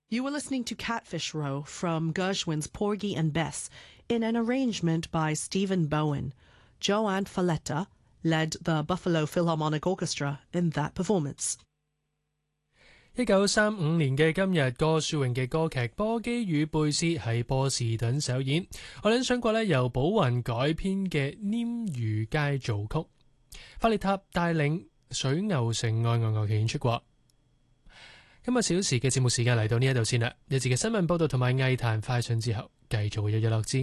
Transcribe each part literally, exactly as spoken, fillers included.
You were listening to Catfish Row from Gershwin's Porgy and Bess in an arrangement by Stephen Bowen. Joanne Falletta led the Buffalo Philharmonic Orchestra in that performance. 一九三五年嘅今日，歌樹榮嘅歌劇《波基與貝斯》喺波士頓首演。我哋想過咧，由寶雲改編嘅《黏魚街造曲》，法列塔帶領水牛城愛樂樂團演出過。今日小時嘅節目時間嚟到呢一度先啦，一節嘅新聞報道同埋藝壇快訊之後，繼續會有日落之。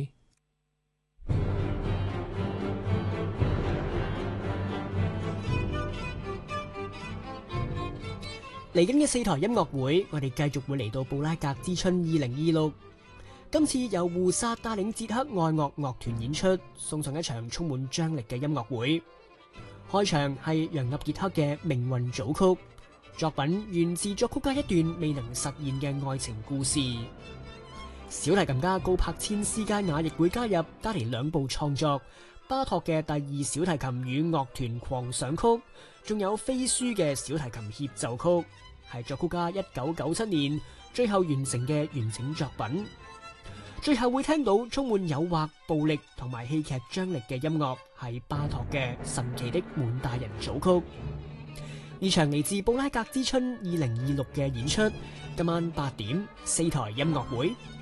嚟緊嘅四台音樂會，我哋繼續會嚟到布拉格之春二零二六。今次由胡薩帶領捷克愛樂樂團演出，送上一場充滿張力嘅音樂會。開場係楊納傑克嘅《命運組曲》，作品源自作曲家一段未能實現嘅愛情故事。小提琴家高柏千斯佳雅亦會加入，帶嚟兩部創作：巴托嘅第二小提琴與樂團狂想曲，仲有飛書嘅小提琴協奏曲，係作曲家一九九七年最後完成嘅完整作品。最後會聽到充滿誘惑、暴力同埋戲劇張力嘅音樂，係巴托嘅神奇的滿大人組曲。呢場嚟自布拉格之春二零二六嘅演出，今晚八點四台音樂會。